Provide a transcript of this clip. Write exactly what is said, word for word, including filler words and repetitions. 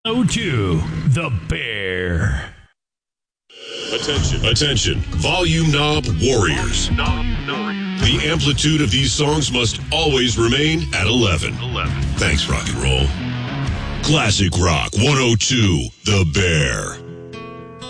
oh two, The Bear. Attention, attention, volume knob warriors. The amplitude of these songs must always remain at eleven. eleven. Thanks, rock and roll. Classic Rock one oh two, The Bear.